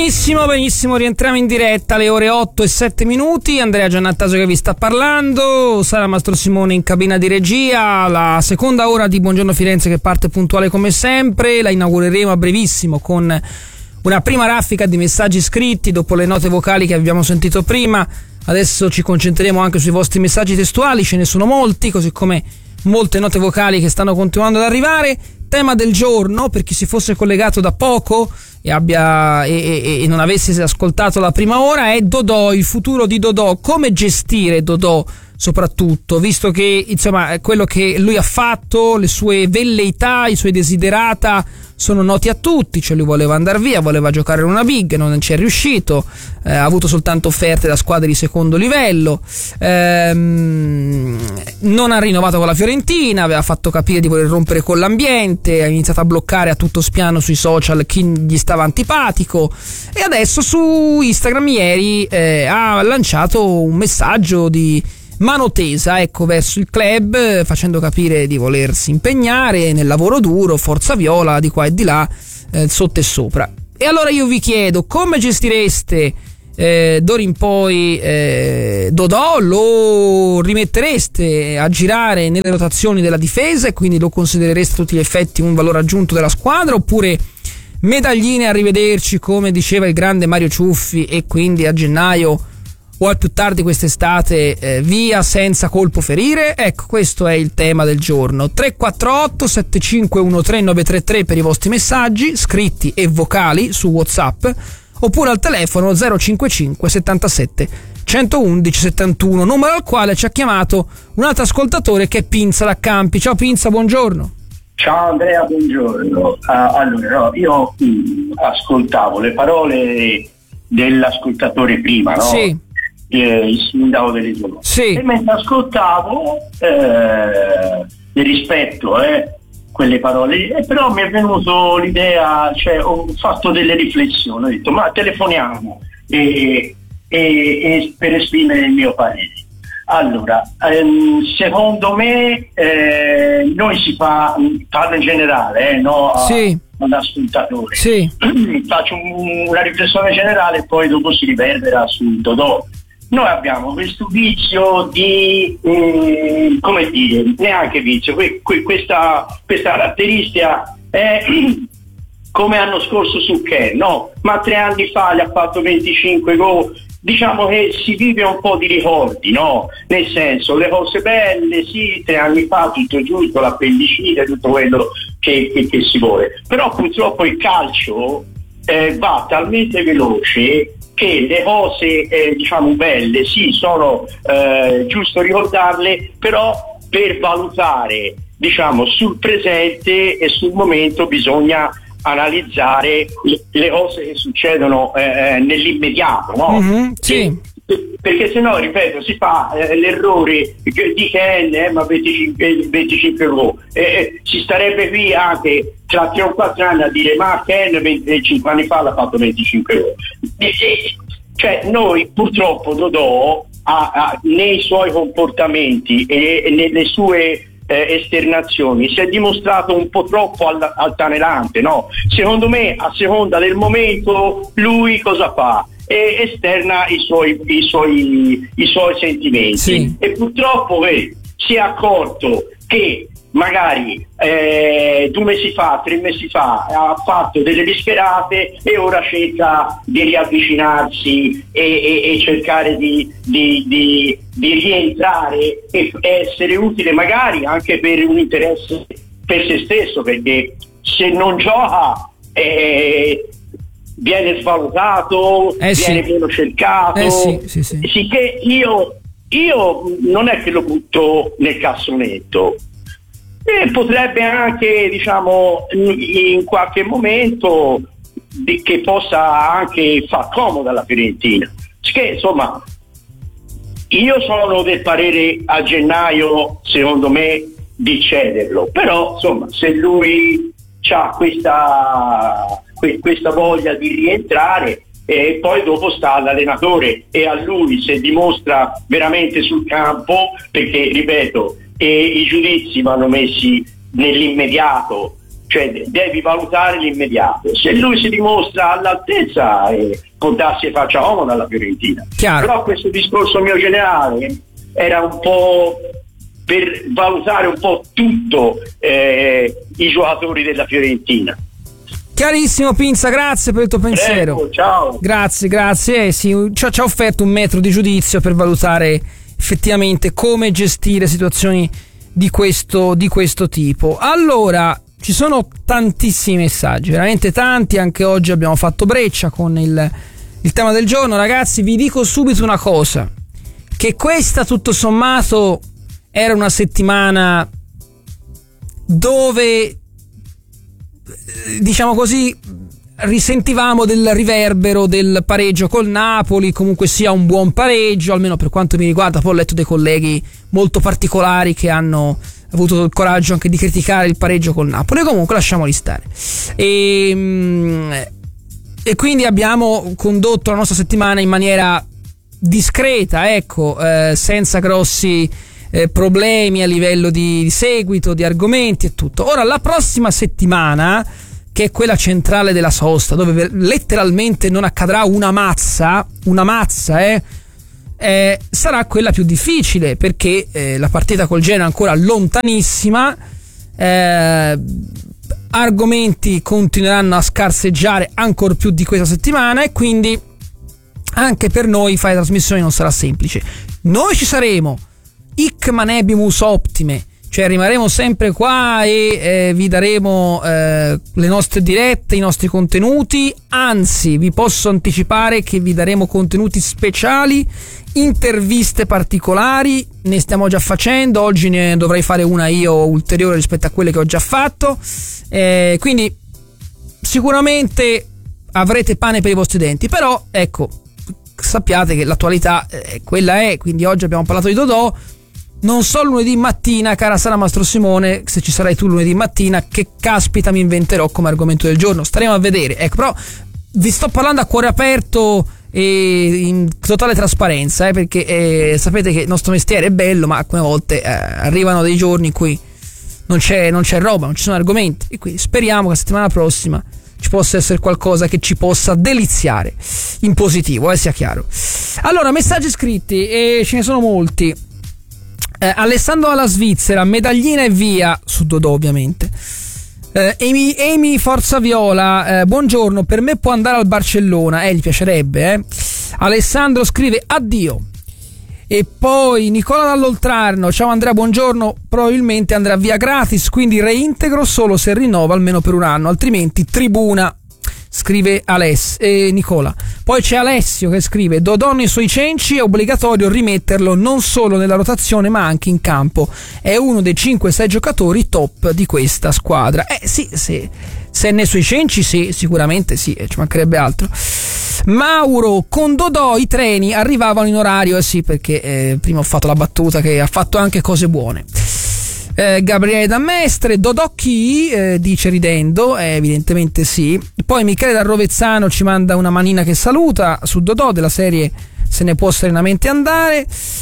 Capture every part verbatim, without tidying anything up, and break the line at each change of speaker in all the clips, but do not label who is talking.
Benissimo, benissimo, rientriamo in diretta alle ore otto e sette minuti. Andrea Giannattaso che vi sta parlando, Sara Mastro Simone in cabina di regia. La seconda ora di Buongiorno Firenze che parte puntuale come sempre, la inaugureremo a brevissimo con una prima raffica di messaggi scritti dopo le note vocali che abbiamo sentito prima. Adesso ci concentreremo anche sui vostri messaggi testuali, ce ne sono molti, così come molte note vocali che stanno continuando ad arrivare. Tema del giorno, per chi si fosse collegato da poco e abbia e, e, e non avesse ascoltato la prima ora, è Dodò, il futuro di Dodò, come gestire Dodò soprattutto, visto che insomma quello che lui ha fatto, le sue velleità, i suoi desiderata sono noti a tutti, cioè lui voleva andare via, voleva giocare in una big, non ci è riuscito, eh, ha avuto soltanto offerte da squadre di secondo livello, ehm, non ha rinnovato con la Fiorentina, aveva fatto capire di voler rompere con l'ambiente, ha iniziato a bloccare a tutto spiano sui social chi gli stava antipatico e adesso su Instagram ieri eh, ha lanciato un messaggio di mano tesa, ecco, verso il club, facendo capire di volersi impegnare nel lavoro duro, forza viola di qua e di là, eh, sotto e sopra. E allora io vi chiedo, come gestireste eh, d'ora in poi eh, Dodò? Lo rimettereste a girare nelle rotazioni della difesa e quindi lo considerereste a tutti gli effetti un valore aggiunto della squadra, oppure medagline, arrivederci, come diceva il grande Mario Ciuffi, e quindi a gennaio o al più tardi quest'estate eh, via senza colpo ferire? Ecco, questo è il tema del giorno. Tre quattro otto sette cinque uno tre nove tre tre per i vostri messaggi scritti e vocali su WhatsApp, oppure al telefono zero cinquantacinque settantasette centoundici settantuno, numero al quale ci ha chiamato un altro ascoltatore che è Pinza da Campi. Ciao Pinza, buongiorno.
Ciao Andrea, buongiorno. Uh, allora, no, io mh, ascoltavo le parole dell'ascoltatore prima, no?
Sì.
Eh, il sindaco dell'isola,
sì.
E mentre ascoltavo eh, di rispetto eh, quelle parole, eh, però mi è venuto l'idea, cioè ho fatto delle riflessioni, ho detto ma telefoniamo e, e, e per esprimere il mio parere. Allora, ehm, secondo me eh, noi si fa, parlo in generale, eh, no? A,
sì.
ad ascoltatore,
sì.
Faccio un, una riflessione generale e poi dopo si riverbera su Dodò. Noi abbiamo questo vizio di, eh, come dire, neanche vizio, que, que, questa, questa caratteristica è come l'anno scorso su Ken, no? Ma tre anni fa gli ha fatto venticinque gol, diciamo che si vive un po' di ricordi, no? Nel senso, le cose belle, sì, tre anni fa tutto giusto, l'appendicite, tutto quello che, che, che si vuole, però purtroppo il calcio eh, va talmente veloce che le cose eh, diciamo belle sì sono eh, giusto ricordarle, però per valutare diciamo sul presente e sul momento bisogna analizzare le, le cose che succedono eh, nell'immediato, no?
Mm-hmm, sì.
Perché se no, ripeto, si fa eh, l'errore di Ken, eh, ma venticinque, venticinque gol, eh, eh, si starebbe qui anche tra tre o quattro anni a dire ma Ken venticinque anni fa l'ha fatto venticinque gol. Cioè noi purtroppo Dodò ha, ha, nei suoi comportamenti e, e nelle sue eh, esternazioni si è dimostrato un po' troppo all, altalenante, no? Secondo me a seconda del momento lui cosa fa? E esterna i suoi, i suoi, i suoi sentimenti, sì. E purtroppo eh, si è accorto che magari eh, due mesi fa, tre mesi fa ha fatto delle disperate e ora cerca di riavvicinarsi e, e, e cercare di, di, di, di rientrare e essere utile magari anche per un interesse per se stesso, perché se non gioca eh, viene svalutato,
eh
viene
sì.
meno cercato,
eh sì, sì, sì.
Sicché io, io non è che lo butto nel cassonetto, e potrebbe anche diciamo in qualche momento di, che possa anche far comodo alla Fiorentina, che insomma io sono del parere a gennaio secondo me di cederlo, però insomma se lui ha questa questa voglia di rientrare e poi dopo sta all'allenatore e a lui se dimostra veramente sul campo, perché ripeto e i giudizi vanno messi nell'immediato cioè devi valutare l'immediato. Se lui si dimostra all'altezza, eh, può darsi e faccia comodo alla Fiorentina.
Chiaro.
Però questo discorso mio generale era un po' per valutare un po' tutto eh, i giocatori della Fiorentina.
Chiarissimo Pinza, grazie per il tuo pensiero.
Prego, ciao.
Grazie, grazie. Eh, sì, ci, ci ha offerto un metro di giudizio per valutare effettivamente come gestire situazioni di questo, di questo tipo. Allora, ci sono tantissimi messaggi, veramente tanti, anche oggi abbiamo fatto breccia con il, il tema del giorno. Ragazzi, vi dico subito una cosa, che questa tutto sommato era una settimana dove, diciamo così, risentivamo del riverbero del pareggio col Napoli, comunque sia un buon pareggio, almeno per quanto mi riguarda. Poi ho letto dei colleghi molto particolari che hanno avuto il coraggio anche di criticare il pareggio col Napoli. Comunque lasciamoli stare. E, e quindi abbiamo condotto la nostra settimana in maniera discreta, ecco, eh, senza grossi eh, problemi a livello di, di seguito, di argomenti e tutto. Ora, la prossima settimana, che è quella centrale della sosta, dove letteralmente non accadrà una mazza, una mazza, eh, eh sarà quella più difficile, perché eh, la partita col Genoa è ancora lontanissima, eh, argomenti continueranno a scarseggiare ancor più di questa settimana, e quindi anche per noi fare trasmissioni non sarà semplice. Noi ci saremo, hic manebimus optime, cioè rimarremo sempre qua e eh, vi daremo eh, le nostre dirette, i nostri contenuti, anzi vi posso anticipare che vi daremo contenuti speciali, interviste particolari, ne stiamo già facendo, oggi ne dovrei fare una io ulteriore rispetto a quelle che ho già fatto, eh, quindi sicuramente avrete pane per i vostri denti, però ecco, sappiate che l'attualità è quella è, quindi oggi abbiamo parlato di Dodò. Non so lunedì mattina, cara Sara Mastro Simone, se ci sarai tu lunedì mattina, che caspita mi inventerò come argomento del giorno, staremo a vedere, ecco. Però vi sto parlando a cuore aperto e in totale trasparenza, eh, perché eh, sapete che il nostro mestiere è bello, ma alcune volte eh, arrivano dei giorni in cui non c'è, non c'è roba, non ci sono argomenti, e quindi speriamo che la settimana prossima ci possa essere qualcosa che ci possa deliziare in positivo, eh, sia chiaro. Allora, messaggi scritti, e ce ne sono molti. Eh, Alessandro dalla Svizzera, medaglina e via, su Dodò ovviamente. eh, Amy, Amy Forza Viola, eh, buongiorno, per me può andare al Barcellona, eh, gli piacerebbe, eh. Alessandro scrive addio. E poi Nicola dall'Oltrarno, ciao Andrea, buongiorno, probabilmente andrà via gratis, quindi reintegro solo se rinnova almeno per un anno, altrimenti tribuna, scrive Aless, eh, Nicola. Poi c'è Alessio che scrive: Dodò nei suoi cenci è obbligatorio rimetterlo non solo nella rotazione ma anche in campo, è uno dei cinque sei giocatori top di questa squadra. Eh sì, sì, se è nei suoi cenci sì, sicuramente sì, ci mancherebbe altro. Mauro, con Dodò i treni arrivavano in orario, eh sì, perché eh, prima ho fatto la battuta che ha fatto anche cose buone. Eh, Gabriele da Mestre, Dodò chi? Eh, dice ridendo, eh, evidentemente sì. Poi Michele da Rovezzano ci manda una manina che saluta su Dodò, della serie se ne può serenamente andare.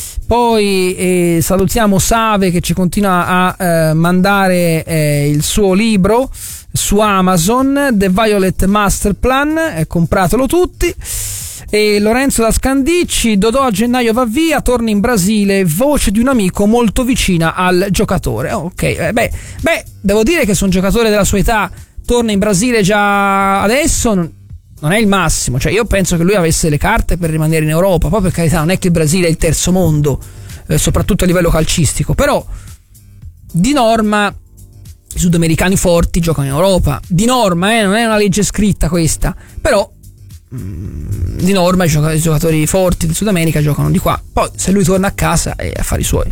Poi eh, salutiamo Save che ci continua a eh, mandare eh, il suo libro su Amazon, The Violet Master Plan, eh, compratelo tutti. E Lorenzo da Scandicci, Dodò a gennaio va via, torna in Brasile, voce di un amico molto vicina al giocatore. Oh, ok, eh, beh, beh, devo dire che se un giocatore della sua età torna in Brasile già adesso non, non è il massimo, cioè io penso che lui avesse le carte per rimanere in Europa, poi per carità non è che il Brasile è il terzo mondo, eh, soprattutto a livello calcistico, però di norma i sudamericani forti giocano in Europa, di norma, eh, non è una legge scritta questa, però di norma i giocatori forti del Sud America giocano di qua, poi se lui torna a casa è affari suoi.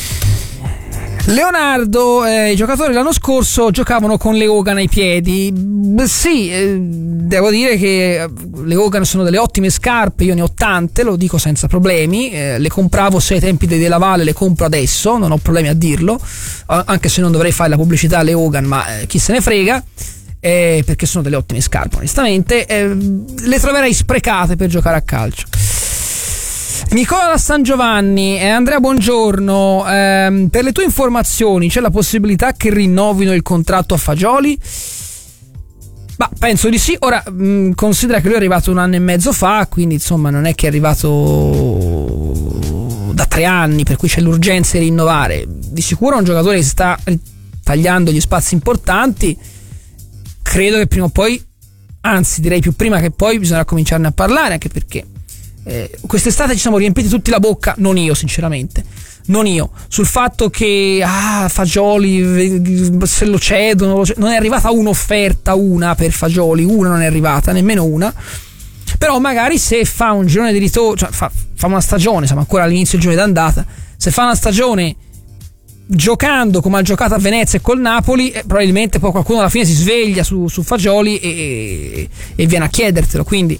Leonardo, eh, i giocatori l'anno scorso giocavano con le Hogan ai piedi. Beh, sì, eh, devo dire che le Hogan sono delle ottime scarpe, io ne ho tante, lo dico senza problemi, eh, le compravo sia ai tempi dei Della Valle, le compro adesso, non ho problemi a dirlo, anche se non dovrei fare la pubblicità alle Hogan, ma eh, chi se ne frega. Eh, perché sono delle ottime scarpe, onestamente, eh, le troverei sprecate per giocare a calcio. Nicola da San Giovanni e Andrea, buongiorno. Ehm, per le tue informazioni, c'è la possibilità che rinnovino il contratto a Fagioli? Ma penso di sì. Ora mh, considera che lui è arrivato un anno e mezzo fa, quindi insomma non è che è arrivato da tre anni, per cui c'è l'urgenza di rinnovare. Di sicuro è un giocatore che sta tagliando gli spazi importanti. Credo che prima o poi, anzi direi più prima che poi, bisognerà cominciarne a parlare, anche perché Eh, quest'estate ci siamo riempiti tutti la bocca, non io sinceramente, non io, sul fatto che ah Fagioli se lo cedono, lo cedono. Non è arrivata un'offerta, una per Fagioli, una non è arrivata, nemmeno una. Però magari se fa un girone di ritorno, cioè fa, fa una stagione, siamo ancora all'inizio del girone d'andata, se fa una stagione giocando come ha giocato a Venezia e col Napoli, eh, probabilmente poi qualcuno alla fine si sveglia su, su Fagioli e, e viene a chiedertelo. Quindi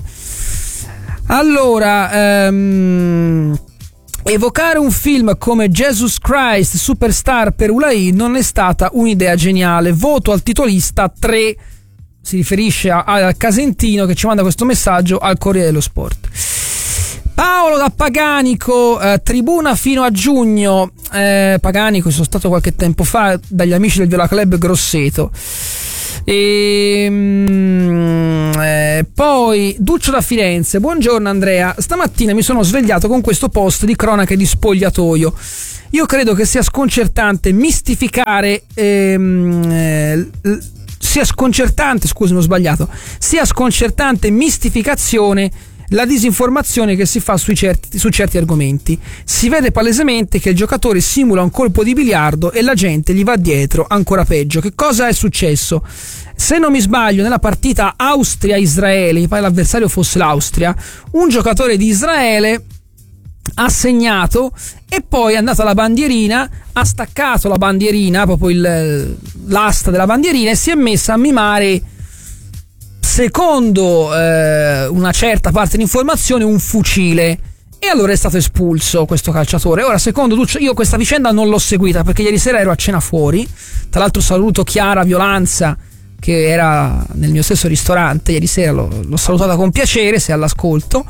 allora, um, evocare un film come Jesus Christ Superstar per Ulai non è stata un'idea geniale. Voto al titolista tre. Si riferisce a, al Casentino, che ci manda questo messaggio al Corriere dello Sport. Paolo da Paganico, eh, tribuna fino a giugno. eh, Paganico, sono stato qualche tempo fa dagli amici del Viola Club Grosseto. E eh, poi Duccio da Firenze, buongiorno Andrea, stamattina mi sono svegliato con questo post di cronache di spogliatoio. Io credo che sia sconcertante mistificare ehm, eh, sia sconcertante scusami ho sbagliato sia sconcertante mistificazione la disinformazione che si fa sui certi, su certi argomenti. Si vede palesemente che il giocatore simula un colpo di biliardo e la gente gli va dietro ancora peggio. Che cosa è successo? Se non mi sbaglio, nella partita Austria-Israele, mi pare l'avversario fosse l'Austria, un giocatore di Israele ha segnato e poi è andato alla bandierina, ha staccato la bandierina, proprio il, l'asta della bandierina, e si è messa a mimare, secondo eh, una certa parte di informazione, un fucile, e allora è stato espulso questo calciatore. Ora, secondo Duccio, io questa vicenda non l'ho seguita perché ieri sera ero a cena fuori. Tra l'altro saluto Chiara Violanza, che era nel mio stesso ristorante ieri sera, l'ho, l'ho salutata con piacere, se all'ascolto,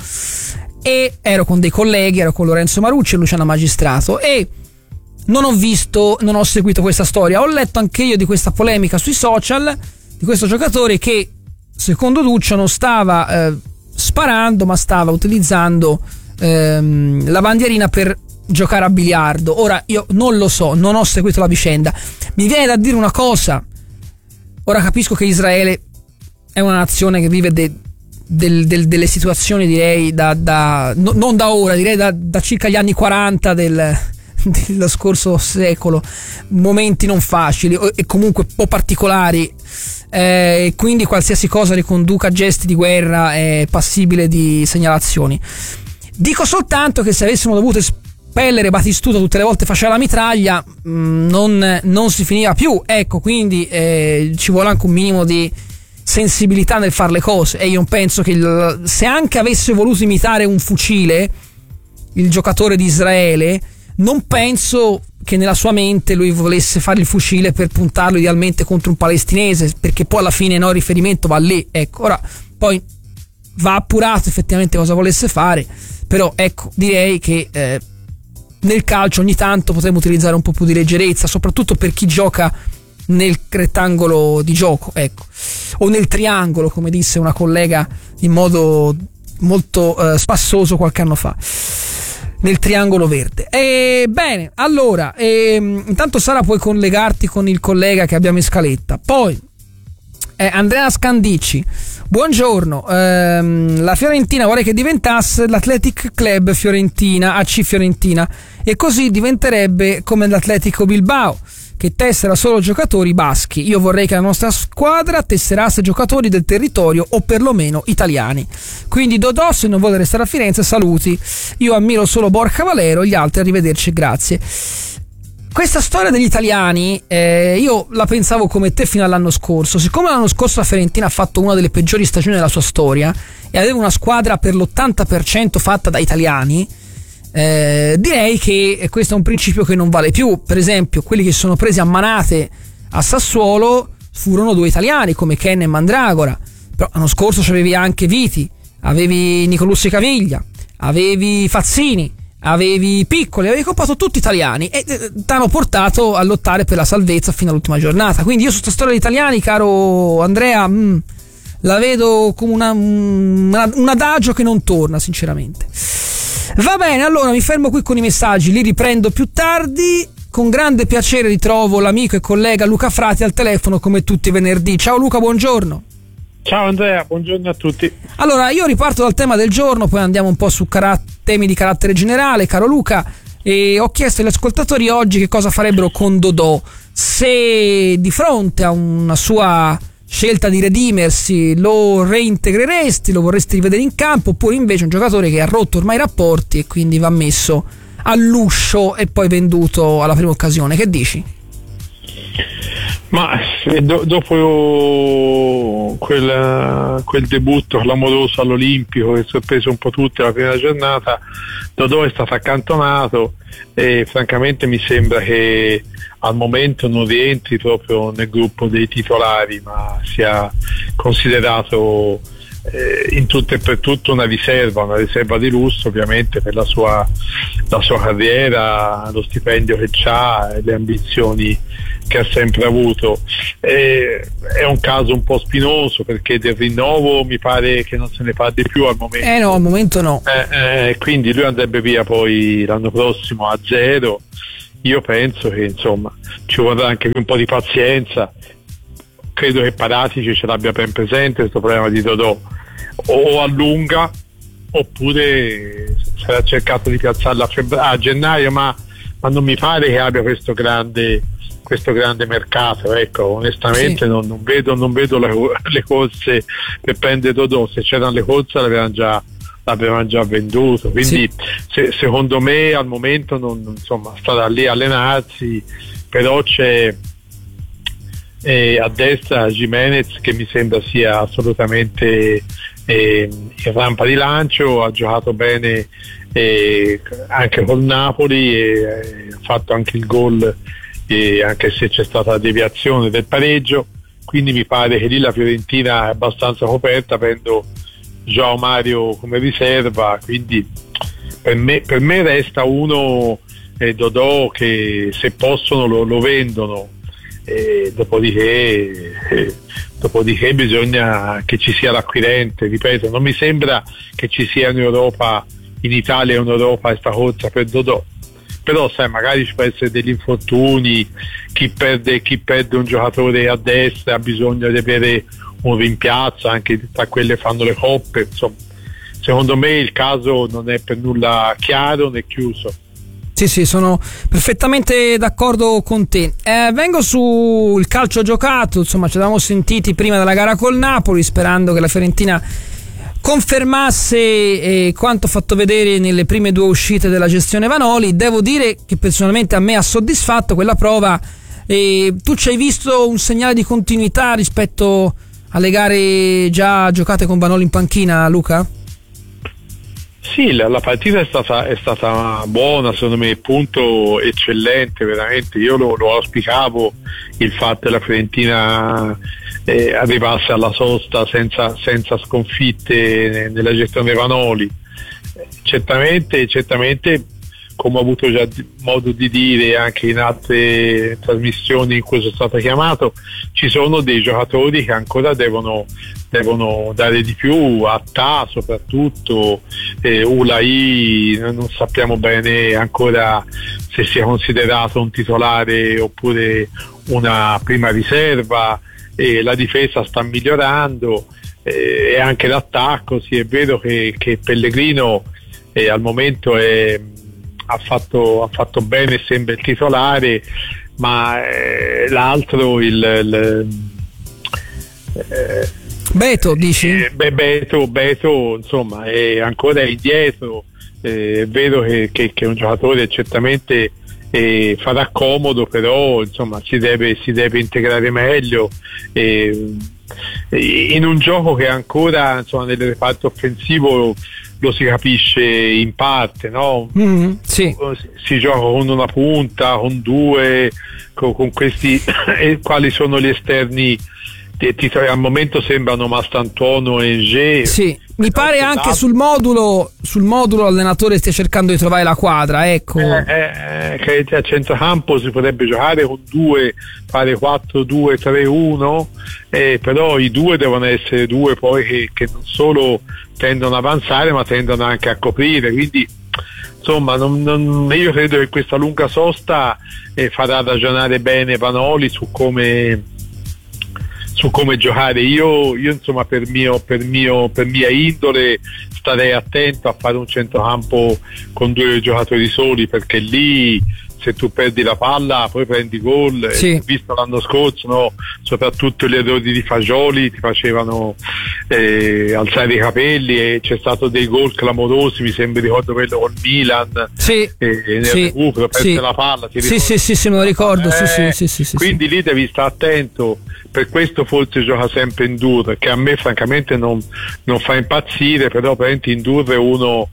e ero con dei colleghi, ero con Lorenzo Marucci e Luciano Magistrato, e non ho visto, non ho seguito questa storia. Ho letto anche io di questa polemica sui social di questo giocatore che, secondo Duccio, non stava eh, sparando, ma stava utilizzando ehm, la bandierina per giocare a biliardo. Ora, io non lo so, non ho seguito la vicenda. Mi viene da dire una cosa. Ora capisco che Israele è una nazione che vive de, del, del, delle situazioni, direi, da, da no, non da ora, direi da, da circa gli anni quaranta del, dello scorso secolo. Momenti non facili e comunque un po' particolari. E eh, quindi qualsiasi cosa riconduca a gesti di guerra è passibile di segnalazioni. Dico soltanto che se avessimo dovuto espellere Batistuta tutte le volte faceva la mitraglia, mh, non, non si finiva più, ecco. Quindi eh, ci vuole anche un minimo di sensibilità nel fare le cose, e io penso che il, se anche avesse voluto imitare un fucile il giocatore di Israele, non penso che nella sua mente lui volesse fare il fucile per puntarlo idealmente contro un palestinese, perché poi alla fine no, il riferimento va lì, ecco. Ora poi va appurato effettivamente cosa volesse fare, però ecco, direi che eh, nel calcio ogni tanto potremmo utilizzare un po' più di leggerezza, soprattutto per chi gioca nel rettangolo di gioco, ecco, o nel triangolo, come disse una collega in modo molto eh, spassoso qualche anno fa, nel triangolo verde. E bene, allora e, intanto Sara, puoi collegarti con il collega che abbiamo in scaletta. Poi eh, Andrea Scandicci, buongiorno, ehm, la Fiorentina vorrei che diventasse l'Athletic Club Fiorentina, A C Fiorentina, e così diventerebbe come l'Atletico Bilbao, che tessera solo giocatori baschi. Io vorrei che la nostra squadra tesserasse giocatori del territorio, o perlomeno italiani. Quindi Dodò, se non vuole restare a Firenze, saluti. Io ammiro solo Borja Valero, gli altri arrivederci e grazie. Questa storia degli italiani eh, io la pensavo come te fino all'anno scorso. Siccome l'anno scorso la Fiorentina ha fatto una delle peggiori stagioni della sua storia e aveva una squadra per l'ottanta per cento fatta da italiani, Eh, direi che questo è un principio che non vale più. Per esempio, quelli che sono presi a manate a Sassuolo furono due italiani, come Ken e Mandragora. Però l'anno scorso c'avevi anche Viti, avevi Nicolussi Caviglia, avevi Fazzini, avevi Piccoli, avevi comprato tutti italiani e eh, ti hanno portato a lottare per la salvezza fino all'ultima giornata. Quindi io su questa storia degli italiani, caro Andrea, mh, la vedo come una, una, un adagio che non torna, sinceramente. Va bene, allora mi fermo qui con i messaggi, li riprendo più tardi. Con grande piacere ritrovo l'amico e collega Luca Frati al telefono come tutti i venerdì. Ciao Luca, buongiorno.
Ciao Andrea, buongiorno a tutti.
Allora, io riparto dal tema del giorno, poi andiamo un po' su carat- temi di carattere generale, caro Luca, e ho chiesto agli ascoltatori oggi che cosa farebbero con Dodò, se di fronte a una sua scelta di redimersi lo reintegreresti, lo vorresti rivedere in campo, oppure invece un giocatore che ha rotto ormai i rapporti e quindi va messo all'uscio e poi venduto alla prima occasione. Che dici?
Ma do, dopo quel, quel debutto clamoroso all'Olimpico che sorpreso un po' tutti la prima giornata, Dodò è stato accantonato e francamente mi sembra che al momento non rientri proprio nel gruppo dei titolari, ma sia considerato eh, in tutto e per tutto una riserva, una riserva di lusso ovviamente per la sua, la sua carriera, lo stipendio che ha e le ambizioni che ha sempre avuto. Eh, è un caso un po' spinoso perché del rinnovo mi pare che non se ne parli più al momento.
Eh no, al momento no.
Eh, eh, quindi lui andrebbe via poi l'anno prossimo a zero. Io penso che insomma ci vorrà anche un po' di pazienza. Credo che Paratici ce l'abbia ben presente questo problema di Dodò, o allunga oppure sarà cercato di piazzarla a, febbraio, a gennaio, ma, ma non mi pare che abbia questo grande questo grande mercato, ecco, onestamente sì. non, non vedo, non vedo le, le corse per prendere Dodò. Se c'erano le corse l'avevano già l'avevano già venduto, quindi sì. se, secondo me al momento non, insomma starà lì a allenarsi, però c'è eh, a destra Gimenez che mi sembra sia assolutamente eh, in rampa di lancio, ha giocato bene eh, anche col Napoli e eh, ha fatto anche il gol eh, anche se c'è stata la deviazione del pareggio, quindi mi pare che lì la Fiorentina è abbastanza coperta, avendo João Mario come riserva, quindi per me, per me resta uno eh, Dodò che se possono lo, lo vendono, eh, dopodiché, eh, dopodiché bisogna che ci sia l'acquirente. Ripeto, non mi sembra che ci sia in Europa, in Italia e in Europa questa corsa per Dodò, però sai, magari ci può essere degli infortuni, chi perde, chi perde un giocatore a destra ha bisogno di avere un rimpiazzo, anche tra quelle fanno le coppe, insomma secondo me il caso non è per nulla chiaro né chiuso.
Sì, sì, sono perfettamente d'accordo con te. Eh, vengo sul calcio giocato, insomma ci eravamo sentiti prima della gara col Napoli sperando che la Fiorentina confermasse eh, quanto fatto vedere nelle prime due uscite della gestione Vanoli. Devo dire che personalmente a me ha soddisfatto quella prova. Eh, tu ci hai visto un segnale di continuità rispetto alle gare già giocate con Vanoli in panchina, Luca?
Sì, la, la partita è stata, è stata buona, secondo me, punto eccellente, veramente. Io lo, lo auspicavo il fatto che la Fiorentina eh, arrivasse alla sosta senza, senza sconfitte nella gestione Vanoli. Certamente, certamente, come ho avuto già modo di dire anche in altre trasmissioni in cui sono stato chiamato, ci sono dei giocatori che ancora devono, devono dare di più, Attà soprattutto, eh, Ulai non sappiamo bene ancora se sia considerato un titolare oppure una prima riserva, eh, la difesa sta migliorando eh, e anche l'attacco. Sì, è vero che, che Pellegrino eh, al momento è Ha fatto, ha fatto bene, sembra il titolare, ma eh, l'altro il, il eh,
Beto dici?
Eh, beh, Beto, Beto insomma è ancora indietro. Eh, è vero che, che, che è un giocatore certamente eh, farà comodo, però insomma si deve, si deve integrare meglio eh, in un gioco che ancora insomma nel reparto offensivo lo si capisce in parte, no?
Mm, sì.
Si gioca con una punta, con due, con, con questi quali sono gli esterni ti, ti, al momento sembrano Mastantuono e G.
Sì, mi pare anche dato. sul modulo sul modulo l'allenatore stia cercando di trovare la quadra, ecco.
Eh, eh, che a centrocampo si potrebbe giocare con due, fare quattro due tre uno, eh, però i due devono essere due poi che, che non solo tendono ad avanzare ma tendono anche a coprire, quindi insomma non, non, io credo che questa lunga sosta eh, farà ragionare bene Vanoli su come su come giocare. Io, io insomma per mio, per mio per mia indole starei attento a fare un centrocampo con due giocatori soli, perché lì se tu perdi la palla poi prendi gol.
Sì.
Visto l'anno scorso, no? Soprattutto gli errori di Fagioli ti facevano eh, alzare i capelli, e c'è stato dei gol clamorosi, mi sembra, ricordo quello col Milan,
sì.
eh, nel
sì.
recupero, perse
sì.
la palla, ti
sì, sì sì sì me lo ricordo, eh, sì, sì, sì, sì, sì,
quindi
sì.
lì devi stare attento. Per questo forse gioca sempre Ndour, che a me francamente non, non fa impazzire, però praticamente Ndour è uno,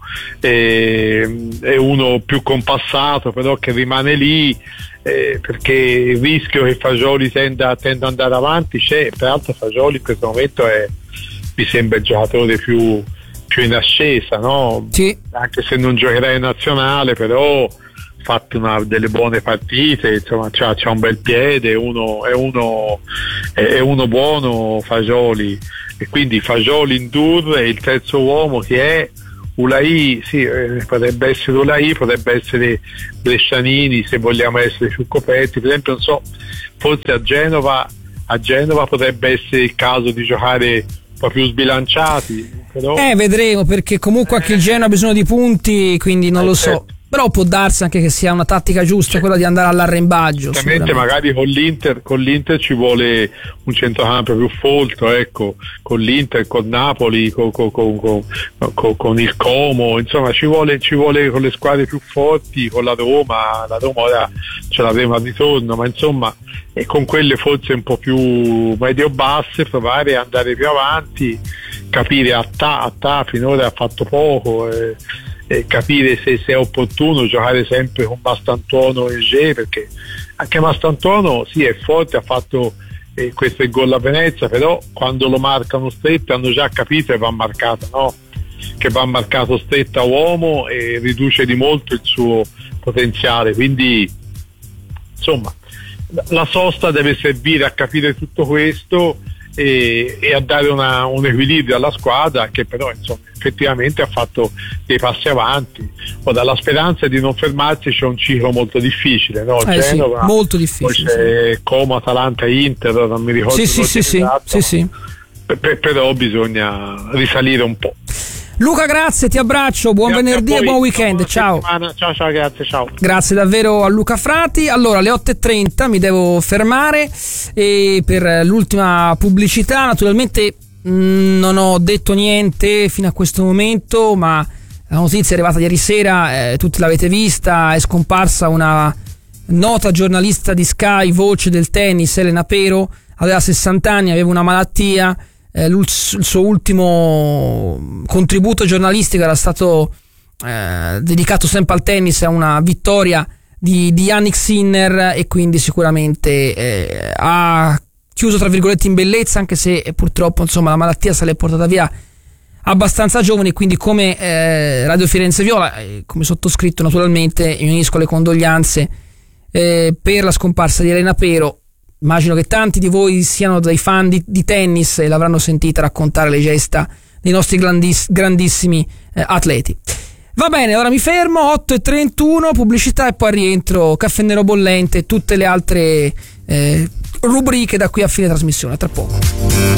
eh, è uno più compassato, però che rimane lì, eh, perché il rischio che Fagioli tenda, tenda ad andare avanti c'è. Peraltro Fagioli in questo momento è, mi sembra, il giocatore più, più in ascesa, no?
Sì.
Anche se non giocherà in nazionale, però fatto una delle buone partite, insomma c'ha, c'ha un bel piede, uno, è, uno, è uno buono Fagioli, e quindi Fagioli, Ndour, e il terzo uomo che è Ulai, sì, eh, potrebbe essere Ulai, potrebbe essere Brescianini se vogliamo essere più coperti, per esempio non so, forse a Genova a Genova potrebbe essere il caso di giocare un po' più sbilanciati, però
eh vedremo, perché comunque anche il Genoa ha bisogno di punti, quindi non eh, lo so certo. Però può darsi anche che sia una tattica giusta, sì, quella di andare all'arrembaggio.
Ovviamente magari con l'Inter, con l'Inter ci vuole un centrocampo più folto, ecco, con l'Inter, con Napoli, con, con, con, con, con il Como, insomma ci vuole, ci vuole con le squadre più forti, con la Roma, la Roma ora ce l'avremo al ritorno, ma insomma e con quelle forse un po' più medio-basse provare ad andare più avanti, capire a ta, a ta finora ha fatto poco, eh, e capire se, se è opportuno giocare sempre con Mastantuono e G, perché anche Mastantuono sì è forte, ha fatto eh, questo il gol a Venezia, però quando lo marcano stretto hanno già capito che va marcato, no? Che va marcato stretto a uomo e riduce di molto il suo potenziale, quindi insomma la sosta deve servire a capire tutto questo e, e a dare una, un equilibrio alla squadra, che però insomma effettivamente ha fatto dei passi avanti. O dalla speranza di non fermarsi c'è un ciclo molto difficile, no?
Eh,
Genova,
sì, molto difficile,
poi c'è
sì.
Como, Atalanta, Inter, non mi ricordo.
Sì, sì, sì, sì, sì, sì.
Per, però bisogna risalire un po'.
Luca, grazie, ti abbraccio, buon grazie venerdì e buon weekend, ciao.
Ciao, ciao, grazie, ciao.
Grazie davvero a Luca Frati. Allora, alle otto e trenta mi devo fermare e per l'ultima pubblicità, naturalmente mh, non ho detto niente fino a questo momento, ma la notizia è arrivata ieri sera, eh, tutti l'avete vista, è scomparsa una nota giornalista di Sky, voce del tennis, Elena Pero, aveva sessanta anni, aveva una malattia. Eh, il suo ultimo contributo giornalistico era stato eh, dedicato sempre al tennis, a una vittoria di, di Jannik Sinner, e quindi sicuramente eh, ha chiuso tra virgolette in bellezza, anche se eh, purtroppo insomma la malattia se l'è portata via abbastanza giovane, quindi come eh, Radio Firenze Viola, eh, come sottoscritto naturalmente, mi unisco alle condoglianze eh, per la scomparsa di Elena Pero. Immagino che tanti di voi siano dei fan di, di tennis e l'avranno sentita raccontare le gesta dei nostri grandiss- grandissimi eh, atleti. Va bene, ora mi fermo, otto e trentuno, pubblicità e poi rientro, caffè nero bollente e tutte le altre eh, rubriche da qui a fine trasmissione. A tra poco.